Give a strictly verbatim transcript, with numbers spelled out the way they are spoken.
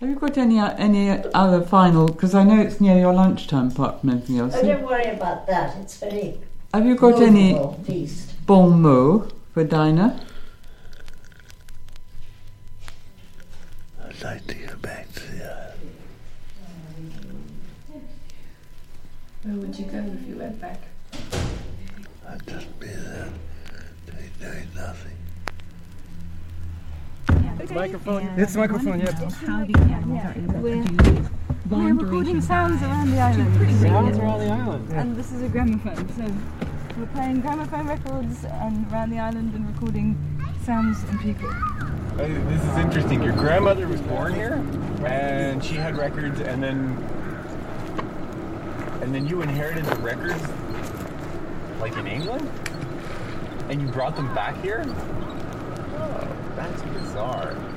Have you got any any other final? Because I know it's near your lunchtime, apart from anything else. Oh, don't worry about that. It's very. Have you got any feast. bon mot for Dinah? I'd like to go back to the island. Where would you go if you went back? I'd just be there, doing, doing nothing. Okay. Microphone. Yeah. It's microphone, yeah. How these animals are able to do We're recording sounds around the island. Sounds around the island. Yeah. And this is a gramophone, so we're playing gramophone records and around the island and recording sounds and people. Uh, this is interesting. Your grandmother was born here, and she had records, and then and then you inherited the records, like in England, and you brought them back here. Oh, that's bizarre.